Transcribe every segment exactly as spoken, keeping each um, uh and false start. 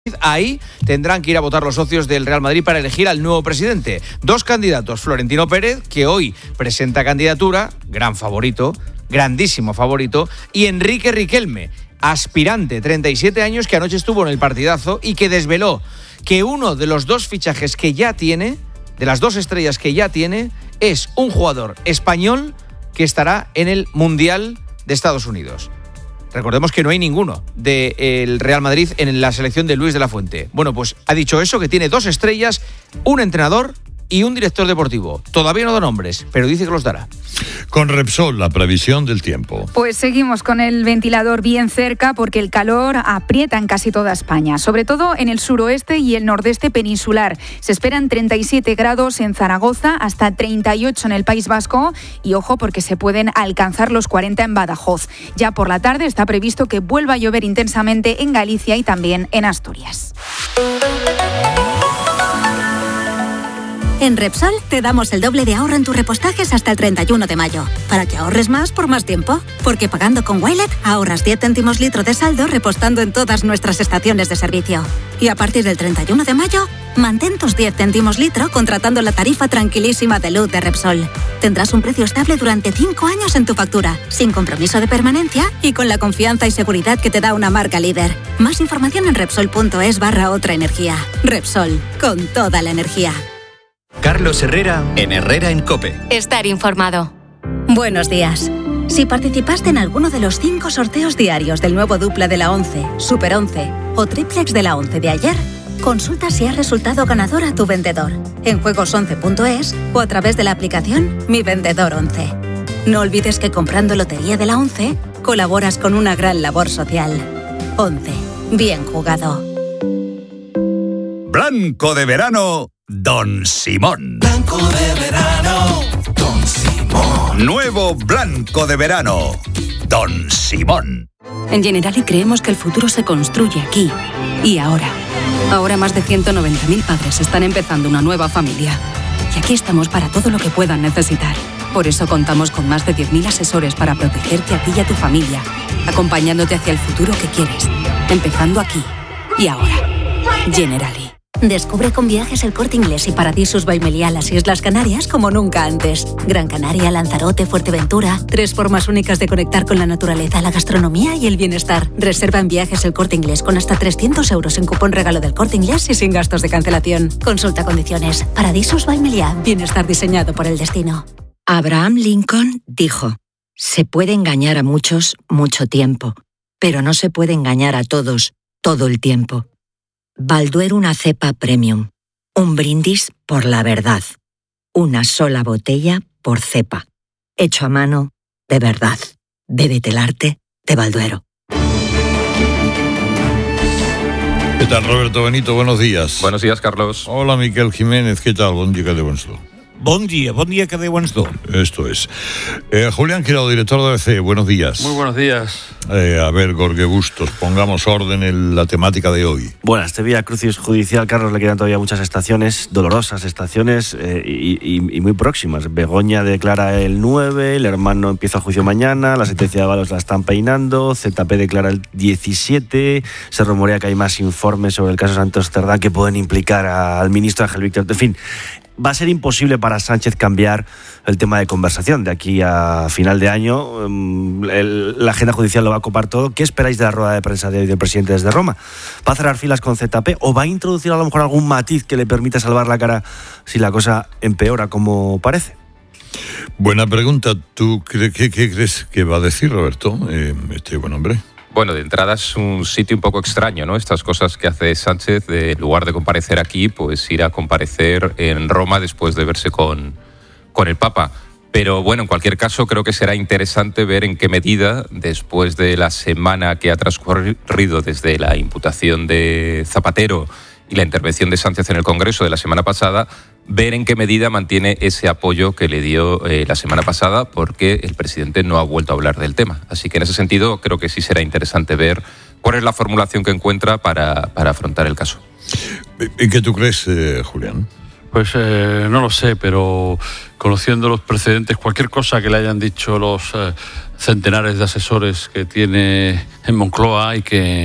Ahí tendrán que ir a votar los socios del Real Madrid para elegir al nuevo presidente. Dos candidatos, Florentino Pérez, que hoy presenta candidatura, gran favorito, grandísimo favorito, y Enrique Riquelme, aspirante, treinta y siete años, que anoche estuvo en el partidazo y que desveló que uno de los dos fichajes que ya tiene, de las dos estrellas que ya tiene, es un jugador español que estará en el Mundial de Estados Unidos. Recordemos que no hay ninguno del Real Madrid en la selección de Luis de la Fuente. Bueno, pues ha dicho eso, que tiene dos estrellas, un entrenador y un director deportivo. Todavía no da nombres, pero dice que los dará. Con Repsol, la previsión del tiempo. Pues seguimos con el ventilador bien cerca porque el calor aprieta en casi toda España, sobre todo en el suroeste y el nordeste peninsular. Se esperan treinta y siete grados en Zaragoza, hasta treinta y ocho en el País Vasco y ojo porque se pueden alcanzar los cuarenta en Badajoz. Ya por la tarde está previsto que vuelva a llover intensamente en Galicia y también en Asturias. En Repsol te damos el doble de ahorro en tus repostajes hasta el treinta y uno de mayo, para que ahorres más por más tiempo. Porque pagando con Wilet ahorras diez céntimos litro de saldo repostando en todas nuestras estaciones de servicio. Y a partir del treinta y uno de mayo, mantén tus diez céntimos litro contratando la tarifa tranquilísima de luz de Repsol. Tendrás un precio estable durante cinco años en tu factura, sin compromiso de permanencia y con la confianza y seguridad que te da una marca líder. Más información en Repsol.es barra otra energía. Repsol, con toda la energía. Carlos Herrera en Herrera en COPE. Estar informado. Buenos días. Si participaste en alguno de los cinco sorteos diarios del nuevo dupla de la once, Super once o triplex de la once de ayer, consulta si has resultado ganador a tu vendedor en juegos once punto es o a través de la aplicación Mi Vendedor once. No olvides que comprando Lotería de la once colaboras con una gran labor social. once. Bien jugado. Blanco de verano, Don Simón. Blanco de verano, Don Simón. Nuevo Blanco de verano, Don Simón. En Generali creemos que el futuro se construye aquí y ahora. Ahora más de ciento noventa mil padres están empezando una nueva familia. Y aquí estamos para todo lo que puedan necesitar. Por eso contamos con más de diez mil asesores para protegerte a ti y a tu familia, acompañándote hacia el futuro que quieres, empezando aquí y ahora. Generali. Descubre con Viajes El Corte Inglés y Paradisus by Meliá las Islas Canarias como nunca antes. Gran Canaria, Lanzarote, Fuerteventura. Tres formas únicas de conectar con la naturaleza, la gastronomía y el bienestar. Reserva en Viajes El Corte Inglés con hasta trescientos euros en cupón regalo del Corte Inglés y sin gastos de cancelación. Consulta condiciones. Paradisus by Meliá. Bienestar diseñado por el destino. Abraham Lincoln dijo: se puede engañar a muchos mucho tiempo, pero no se puede engañar a todos todo el tiempo. Balduero una cepa premium. Un brindis por la verdad. Una sola botella por cepa. Hecho a mano de verdad. Bébete el arte de Balduero. ¿Qué tal, Roberto Benito? Buenos días. Buenos días, Carlos. Hola, Miquel Jiménez. ¿Qué tal? Bon dia que de bons do. Bon dia, bon dia que de bons do. Esto es. Eh, Julián Quirado, director de A B C, buenos días. Muy buenos días. Eh, a ver, Jorge Bustos, pongamos orden en la temática de hoy. Bueno, este vía crucis judicial, Carlos, le quedan todavía muchas estaciones, dolorosas estaciones eh, y, y, y muy próximas. Begoña declara el nueve, el hermano empieza el juicio mañana, la sentencia de Avalos la están peinando, Z P declara el diecisiete, se rumorea que hay más informes sobre el caso Santos Cerdán que pueden implicar al ministro Ángel Víctor. En fin, va a ser imposible para Sánchez cambiar el tema de conversación. De aquí a final de año, el, la agenda judicial lo va a copar todo. ¿Qué esperáis de la rueda de prensa de hoy del presidente desde Roma? ¿Va a cerrar filas con Z P o va a introducir a lo mejor algún matiz que le permita salvar la cara si la cosa empeora como parece? Buena pregunta. ¿Tú qué, qué, qué crees que va a decir, Roberto, eh, este buen hombre? Bueno, de entrada es un sitio un poco extraño, ¿no? Estas cosas que hace Sánchez, de, en lugar de comparecer aquí, pues ir a comparecer en Roma después de verse con, con el Papa. Pero bueno, en cualquier caso, creo que será interesante ver en qué medida, después de la semana que ha transcurrido desde la imputación de Zapatero y la intervención de Sánchez en el Congreso de la semana pasada, ver en qué medida mantiene ese apoyo que le dio eh, la semana pasada, porque el presidente no ha vuelto a hablar del tema. Así que en ese sentido creo que sí será interesante ver cuál es la formulación que encuentra para, para afrontar el caso. ¿Y qué tú crees, eh, Julián? Pues eh, no lo sé, pero conociendo los precedentes, cualquier cosa que le hayan dicho los eh, centenares de asesores que tiene en Moncloa y que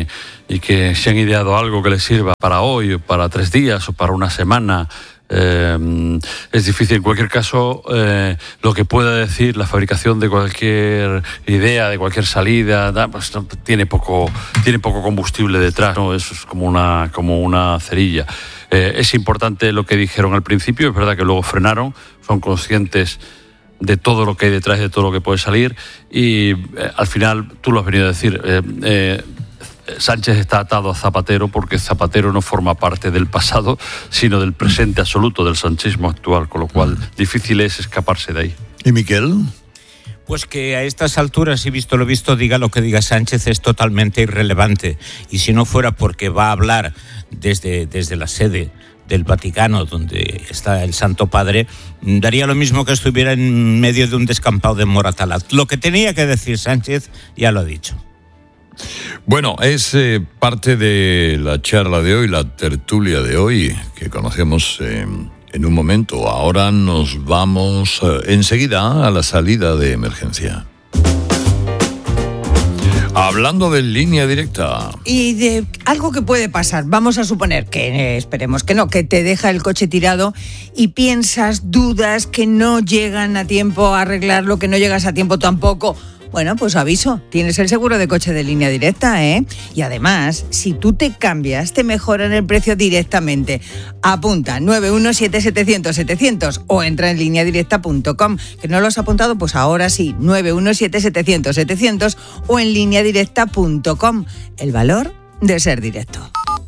y que se han ideado algo que les sirva para hoy, o para tres días o para una semana. Eh, es difícil. En cualquier caso, eh, lo que pueda decir la fabricación de cualquier idea, de cualquier salida, da, pues, tiene poco, tiene poco combustible detrás, ¿no? Eso es como una, como una cerilla. Eh, es importante lo que dijeron al principio, es verdad que luego frenaron, son conscientes de todo lo que hay detrás, de todo lo que puede salir, y eh, al final, tú lo has venido a decir, eh, eh, Sánchez está atado a Zapatero porque Zapatero no forma parte del pasado, sino del presente absoluto del sanchismo actual, con lo cual difícil es escaparse de ahí. ¿Y Miquel? Pues que a estas alturas, y visto lo visto, diga lo que diga Sánchez, es totalmente irrelevante. Y si no fuera porque va a hablar desde, desde la sede del Vaticano, donde está el Santo Padre, daría lo mismo que estuviera en medio de un descampado de Moratalaz. Lo que tenía que decir Sánchez ya lo ha dicho. Bueno, es eh, parte de la charla de hoy, la tertulia de hoy, que conocemos eh, en un momento. Ahora nos vamos eh, enseguida a la salida de emergencia. Hablando de línea directa. Y de algo que puede pasar, vamos a suponer que, eh, esperemos que no, que te deja el coche tirado y piensas, dudas, que no llegan a tiempo a arreglarlo, que no llegas a tiempo tampoco. Bueno, pues aviso, tienes el seguro de coche de Línea Directa, ¿eh? Y además, si tú te cambias, te mejoran el precio directamente. Apunta nueve uno siete setecientos setecientos o entra en línea directa punto com. ¿Que no lo has apuntado? Pues ahora sí, nueve uno siete setecientos setecientos o en línea directa punto com. El valor de ser directo.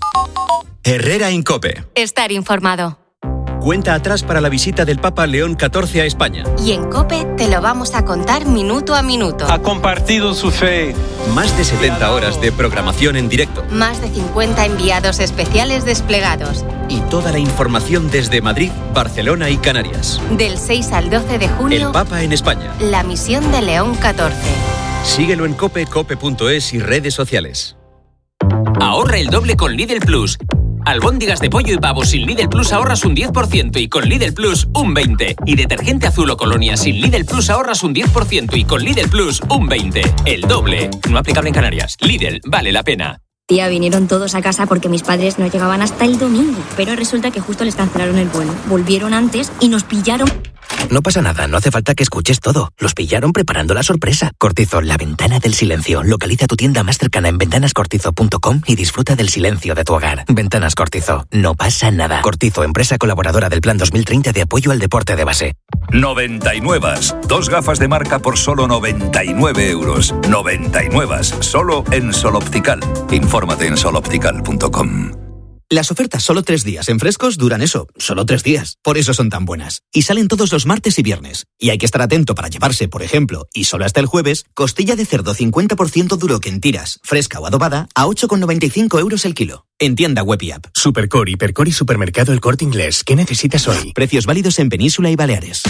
Herrera Incope. Estar informado. Cuenta atrás para la visita del Papa León catorce a España. Y en COPE te lo vamos a contar minuto a minuto. Ha compartido su fe. Más de setenta horas de programación en directo. Más de cincuenta enviados especiales desplegados. Y toda la información desde Madrid, Barcelona y Canarias. Del seis al doce de junio. El Papa en España. La misión de León catorce. Síguelo en COPE, cope punto es y redes sociales. Ahorra el doble con Lidl Plus. Albóndigas de pollo y pavo sin Lidl Plus ahorras un diez por ciento y con Lidl Plus un veinte por ciento. Y detergente azul o colonia sin Lidl Plus ahorras un diez por ciento y con Lidl Plus un veinte por ciento. El doble. No aplicable en Canarias. Lidl, vale la pena. Tía, vinieron todos a casa porque mis padres no llegaban hasta el domingo. Pero resulta que justo les cancelaron el vuelo. Volvieron antes y nos pillaron. No pasa nada, no hace falta que escuches todo. Los pillaron preparando la sorpresa. Cortizo, la ventana del silencio. Localiza tu tienda más cercana en ventanas cortizo punto com y disfruta del silencio de tu hogar. Ventanas Cortizo, no pasa nada. Cortizo, empresa colaboradora del Plan dos mil treinta de apoyo al deporte de base. noventa y nueve. Dos gafas de marca por solo noventa y nueve euros. noventa y nueve. Solo en Sol Optical. Infórmate en sol optical punto com. Las ofertas solo tres días en Frescos duran eso, solo tres días. Por eso son tan buenas. Y salen todos los martes y viernes. Y hay que estar atento para llevarse, por ejemplo, y solo hasta el jueves, costilla de cerdo cincuenta por ciento duro que en tiras, fresca o adobada, a ocho con noventa y cinco euros el kilo. En tienda web y app. Supercor, Hipercor y Supermercado El Corte Inglés. ¿Qué necesitas hoy? Precios válidos en Península y Baleares.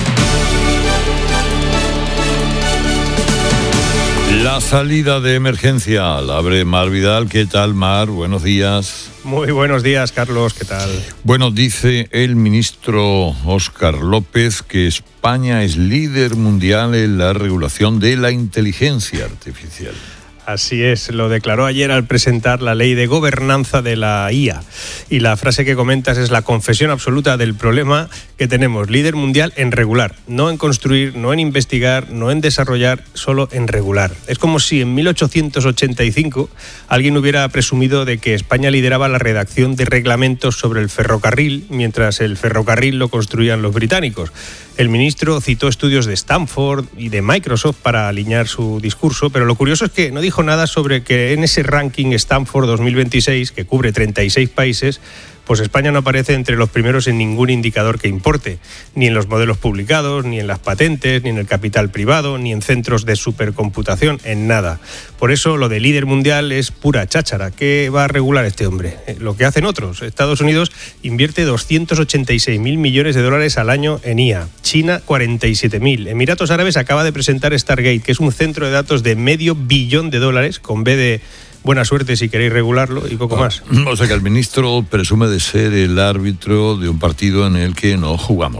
La salida de emergencia la abre Mar Vidal. ¿Qué tal, Mar? Buenos días. Muy buenos días, Carlos. ¿Qué tal? Bueno, dice el ministro Óscar López que España es líder mundial en la regulación de la inteligencia artificial. Así es, lo declaró ayer al presentar la ley de gobernanza de la I A. Y la frase que comentas es la confesión absoluta del problema que tenemos. Líder mundial en regular, no en construir, no en investigar, no en desarrollar, solo en regular. Es como si en mil ochocientos ochenta y cinco alguien hubiera presumido de que España lideraba la redacción de reglamentos sobre el ferrocarril, mientras el ferrocarril lo construían los británicos. El ministro citó estudios de Stanford y de Microsoft para alinear su discurso, pero lo curioso es que no dijo nada sobre que en ese ranking Stanford dos mil veintiséis, que cubre treinta y seis países, pues España no aparece entre los primeros en ningún indicador que importe, ni en los modelos publicados, ni en las patentes, ni en el capital privado, ni en centros de supercomputación, en nada. Por eso lo de líder mundial es pura cháchara. ¿Qué va a regular este hombre? Lo que hacen otros. Estados Unidos invierte doscientos ochenta y seis mil millones de dólares al año en I A. China, cuarenta y siete mil. Emiratos Árabes acaba de presentar Stargate, que es un centro de datos de medio billón de dólares, con B de buena suerte si queréis regularlo, y poco más. O sea que el ministro presume de ser el árbitro de un partido en el que no jugamos.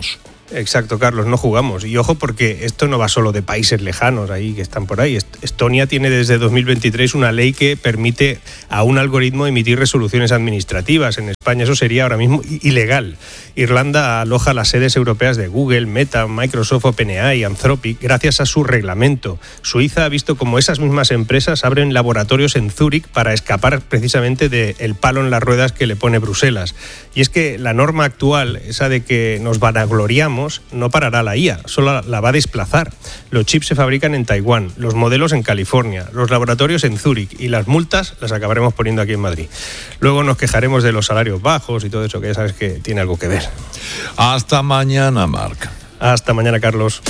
Exacto, Carlos, no jugamos. Y ojo, porque esto no va solo de países lejanos ahí que están por ahí. Estonia tiene desde dos mil veintitrés una ley que permite a un algoritmo emitir resoluciones administrativas. En España eso sería ahora mismo ilegal. Irlanda aloja las sedes europeas de Google, Meta, Microsoft, OpenAI y Anthropic gracias a su reglamento. Suiza ha visto como esas mismas empresas abren laboratorios en Zúrich para escapar precisamente del palo en las ruedas que le pone Bruselas. Y es que la norma actual, esa de que nos vanagloriamos, no parará la I A, solo la va a desplazar. Los chips se fabrican en Taiwán, los modelos en California, los laboratorios en Zúrich y las multas las acabaremos poniendo aquí en Madrid. Luego nos quejaremos de los salarios bajos y todo eso, que ya sabes que tiene algo que ver. Hasta mañana, Marc. Hasta mañana, Carlos.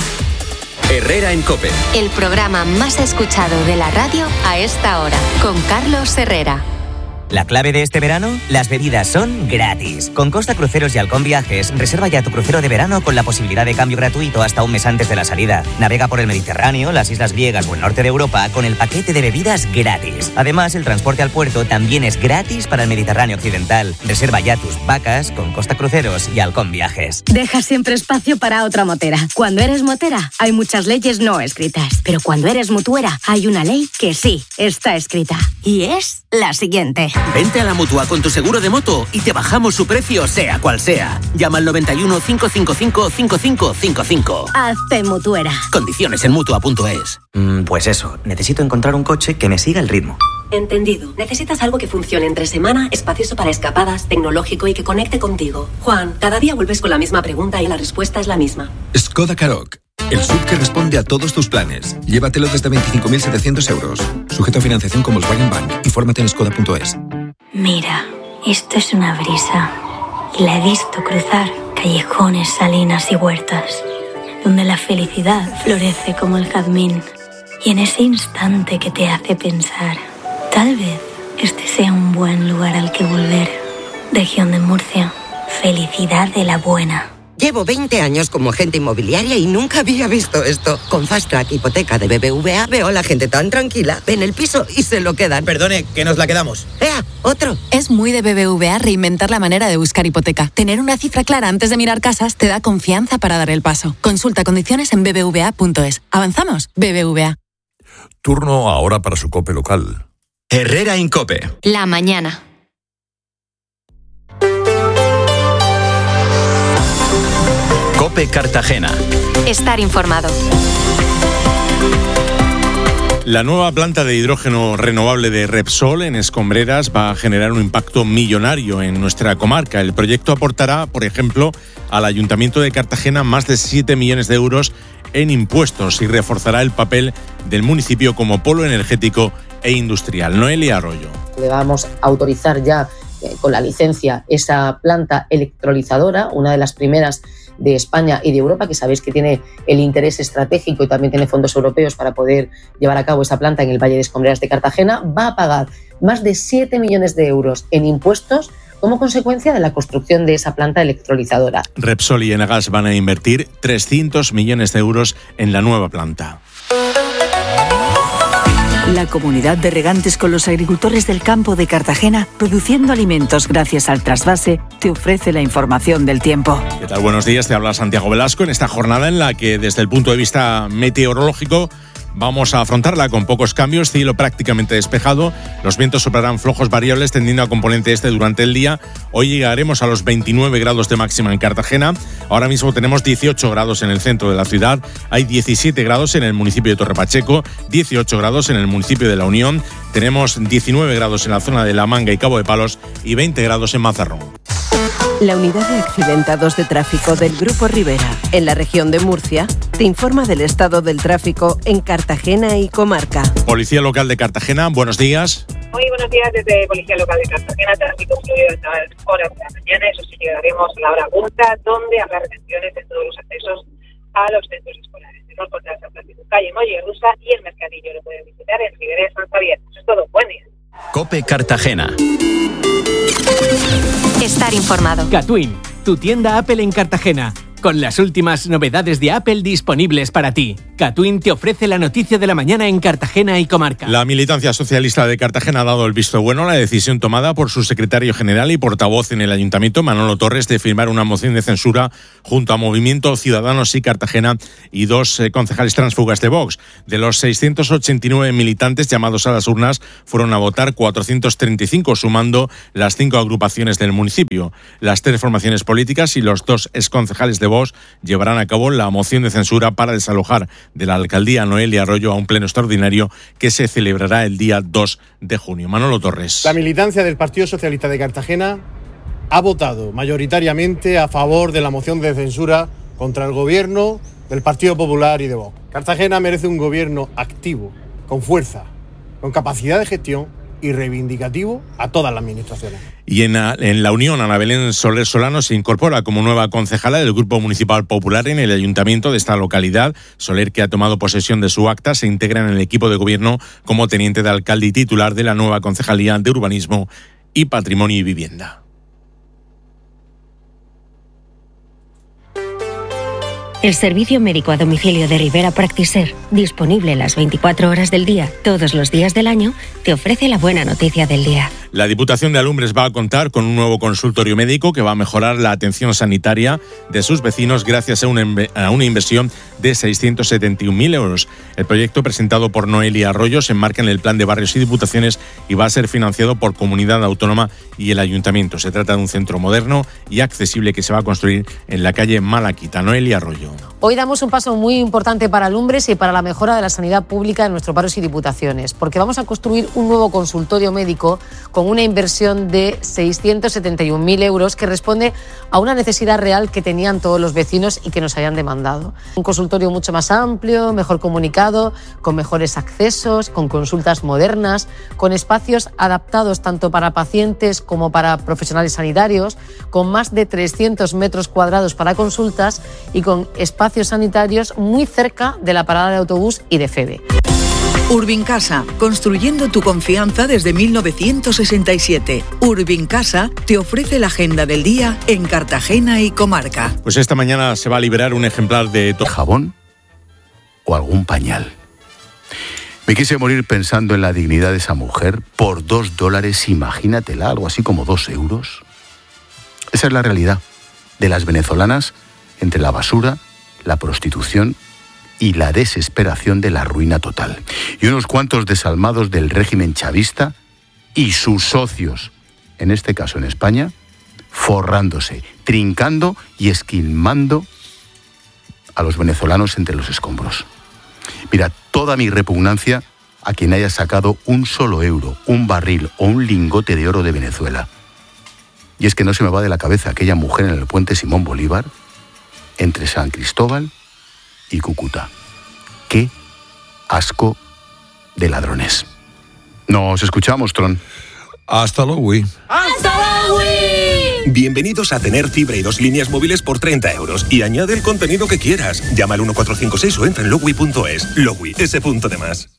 Herrera en COPE. El programa más escuchado de la radio a esta hora, con Carlos Herrera. La clave de este verano, las bebidas son gratis. Con Costa Cruceros y Halcón Viajes, reserva ya tu crucero de verano con la posibilidad de cambio gratuito hasta un mes antes de la salida. Navega por el Mediterráneo, las islas griegas o el norte de Europa con el paquete de bebidas gratis. Además, el transporte al puerto también es gratis para el Mediterráneo occidental. Reserva ya tus vacas con Costa Cruceros y Halcón Viajes. Deja siempre espacio para otra motera. Cuando eres motera, hay muchas leyes no escritas. Pero cuando eres mutuera, hay una ley que sí está escrita. Y es la siguiente. Vente a la Mutua con tu seguro de moto y te bajamos su precio sea cual sea. Llama al noventa y uno, cinco cinco cinco, cinco cinco cinco cinco. Hazte mutuera. Condiciones en mutua punto es. Mm, pues eso, necesito encontrar un coche que me siga el ritmo. Entendido. Necesitas algo que funcione entre semana, espacioso para escapadas, tecnológico y que conecte contigo. Juan, cada día vuelves con la misma pregunta y la respuesta es la misma. Skoda Karoq. El S U V que responde a todos tus planes. Llévatelo desde veinticinco mil setecientos euros. Sujeto a financiación con Volkswagen Bank. Infórmate en skoda punto es. Mira, esto es una brisa. Y la he visto cruzar callejones, salinas y huertas, donde la felicidad florece como el jazmín. Y en ese instante que te hace pensar, tal vez este sea un buen lugar al que volver. Región de Murcia. Felicidad de la buena. Llevo veinte años como agente inmobiliaria y nunca había visto esto. Con Fast Track Hipoteca de B B V A veo a la gente tan tranquila. Ven el piso y se lo quedan. Perdone, que nos la quedamos. ¡Ea! ¡Otro! Es muy de B B V A reinventar la manera de buscar hipoteca. Tener una cifra clara antes de mirar casas te da confianza para dar el paso. Consulta condiciones en b b v a punto es. ¿Avanzamos? B B V A. Turno ahora para su COPE local. Herrera en COPE. La mañana. COPE Cartagena. Estar informado. La nueva planta de hidrógeno renovable de Repsol en Escombreras va a generar un impacto millonario en nuestra comarca. El proyecto aportará, por ejemplo, al Ayuntamiento de Cartagena más de siete millones de euros en impuestos y reforzará el papel del municipio como polo energético e industrial. Noelia Arroyo. Le vamos a autorizar ya eh, con la licencia esa planta electrolizadora, una de las primeras de España y de Europa, que sabéis que tiene el interés estratégico y también tiene fondos europeos para poder llevar a cabo esa planta en el Valle de Escombreras de Cartagena. Va a pagar más de siete millones de euros en impuestos como consecuencia de la construcción de esa planta electrolizadora. Repsol y Enagas van a invertir trescientos millones de euros en la nueva planta. La comunidad de regantes con los agricultores del campo de Cartagena, produciendo alimentos gracias al trasvase, te ofrece la información del tiempo. ¿Qué tal? Buenos días, te habla Santiago Velasco en esta jornada en la que desde el punto de vista meteorológico vamos a afrontarla con pocos cambios, cielo prácticamente despejado, los vientos soplarán flojos variables tendiendo a componente este durante el día. Hoy llegaremos a los veintinueve grados de máxima en Cartagena, ahora mismo tenemos dieciocho grados en el centro de la ciudad, hay diecisiete grados en el municipio de Torrepacheco, dieciocho grados en el municipio de La Unión, tenemos diecinueve grados en la zona de La Manga y Cabo de Palos y veinte grados en Mazarrón. La unidad de accidentados de tráfico del Grupo Rivera, en la región de Murcia, te informa del estado del tráfico en Cartagena y comarca. Policía Local de Cartagena, buenos días. Muy buenos días desde Policía Local de Cartagena, tráfico fluido a estas horas de la mañana, eso sí, llegaremos a la hora punta, donde habrá retenciones en todos los accesos a los centros escolares. Tenemos por San Francisco, calle Molle Rusa y el Mercadillo, lo pueden visitar en Ribera de San Javier. Eso es todo, buen día. COPE Cartagena. Estar informado. Catwin, tu tienda Apple en Cartagena. con las últimas novedades de Apple disponibles para ti. Catwin te ofrece la noticia de la mañana en Cartagena y comarca. La militancia socialista de Cartagena ha dado el visto bueno a la decisión tomada por su secretario general y portavoz en el ayuntamiento, Manolo Torres, de firmar una moción de censura junto a Movimiento Ciudadanos y Cartagena y dos eh, concejales tránsfugas de Vox. De los seiscientos ochenta y nueve militantes llamados a las urnas, fueron a votar cuatrocientos treinta y cinco, sumando las cinco agrupaciones del municipio. Las tres formaciones políticas y los dos exconcejales de Vox llevarán a cabo la moción de censura para desalojar de la alcaldía Noelia Arroyo a un pleno extraordinario que se celebrará el día dos de junio. Manolo Torres. La militancia del Partido Socialista de Cartagena ha votado mayoritariamente a favor de la moción de censura contra el gobierno del Partido Popular y de Vox. Cartagena merece un gobierno activo, con fuerza, con capacidad de gestión y reivindicativo a todas las administraciones. Y en la, en la Unión, Ana Belén Soler Solano se incorpora como nueva concejala del Grupo Municipal Popular en el ayuntamiento de esta localidad. Soler, que ha tomado posesión de su acta, se integra en el equipo de gobierno como teniente de alcalde y titular de la nueva concejalía de Urbanismo y Patrimonio y Vivienda. El servicio médico a domicilio de Rivera Practiser, disponible las veinticuatro horas del día, todos los días del año, te ofrece la buena noticia del día. La Diputación de Alumbres va a contar con un nuevo consultorio médico que va a mejorar la atención sanitaria de sus vecinos gracias a una, a una inversión de seiscientos setenta y un mil euros. El proyecto, presentado por Noelia Arroyo, se enmarca en el Plan de Barrios y Diputaciones y va a ser financiado por Comunidad Autónoma y el Ayuntamiento. Se trata de un centro moderno y accesible que se va a construir en la calle Malaquita. Noelia Arroyo. Hoy damos un paso muy importante para Alumbres y para la mejora de la sanidad pública en nuestros barrios y diputaciones, porque vamos a construir un nuevo consultorio médico con una inversión de seiscientos setenta y un mil euros que responde a una necesidad real que tenían todos los vecinos y que nos hayan demandado. Un consultorio mucho más amplio, mejor comunicado, con mejores accesos, con consultas modernas, con espacios adaptados tanto para pacientes como para profesionales sanitarios, con más de trescientos metros cuadrados para consultas y con espacios sanitarios muy cerca de la parada de autobús y de Feve. Urbincasa, construyendo tu confianza desde mil novecientos sesenta y siete. Urbincasa te ofrece la agenda del día en Cartagena y comarca. Pues esta mañana se va a liberar un ejemplar de to- jabón o algún pañal. Me quise morir pensando en la dignidad de esa mujer por dos dólares, imagínatela, algo así como dos euros. Esa es la realidad de las venezolanas entre la basura, la prostitución y la desesperación de la ruina total. Y unos cuantos desalmados del régimen chavista y sus socios, en este caso en España, forrándose, trincando y esquilmando a los venezolanos entre los escombros. Mira, toda mi repugnancia a quien haya sacado un solo euro, un barril o un lingote de oro de Venezuela. Y es que no se me va de la cabeza aquella mujer en el puente Simón Bolívar, entre San Cristóbal y Cúcuta. ¡Qué asco de ladrones! Nos escuchamos, Tron. Hasta luego. ¡Hasta luego! Bienvenidos a tener fibra y dos líneas móviles por treinta euros. Y añade el contenido que quieras. Llama al uno cuatro cinco seis o entra en lowi punto es. Lowi, ese punto de más.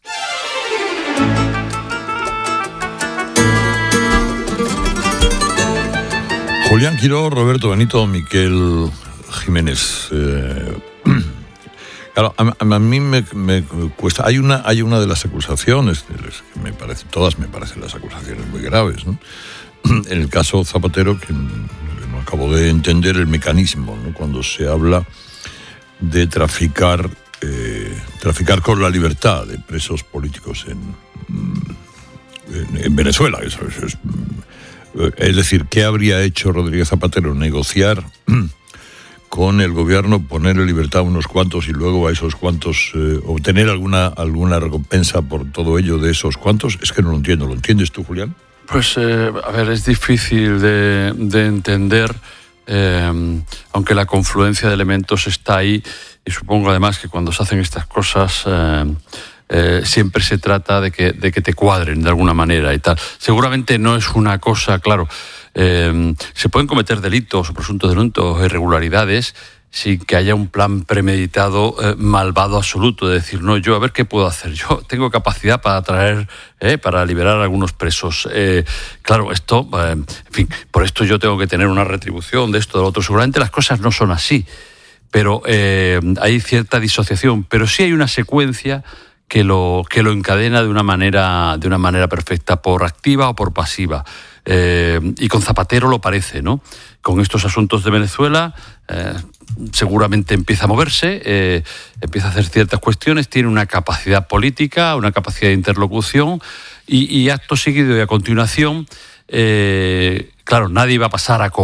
Julián Quiró, Roberto Benito, Miquel Jiménez. Eh, claro, a, a mí me, me cuesta. Hay una, hay una de las acusaciones, que me parece, todas me parecen las acusaciones muy graves, ¿no? En el caso Zapatero, que no acabo de entender el mecanismo, ¿no? Cuando se habla de traficar, eh, traficar con la libertad de presos políticos en, en, en Venezuela. Eso, eso es, es decir, ¿qué habría hecho Rodríguez Zapatero? Negociar con el gobierno, poner en libertad a unos cuantos y luego a esos cuantos eh, obtener alguna, alguna recompensa por todo ello de esos cuantos. Es que no lo entiendo. ¿Lo entiendes tú, Julián? Pues, eh, a ver, es difícil de, de entender, eh, aunque la confluencia de elementos está ahí, y supongo además que cuando se hacen estas cosas eh, eh, siempre se trata de que, de que te cuadren de alguna manera y tal. Seguramente no es una cosa, claro, eh, se pueden cometer delitos o presuntos delitos o irregularidades sin que haya un plan premeditado, eh, malvado absoluto, de decir, no, yo a ver qué puedo hacer, yo tengo capacidad para traer, eh, para liberar a algunos presos. Eh, claro, esto, eh, en fin, por esto yo tengo que tener una retribución de esto, de lo otro. Seguramente las cosas no son así. pero eh, hay cierta disociación, pero sí hay una secuencia que lo, que lo encadena de una manera, de una manera perfecta, por activa o por pasiva. Eh, y con Zapatero lo parece, ¿no? Con estos asuntos de Venezuela eh, seguramente empieza a moverse, eh, empieza a hacer ciertas cuestiones, tiene una capacidad política, una capacidad de interlocución y, y acto seguido y a continuación, eh, claro, nadie va a pasar a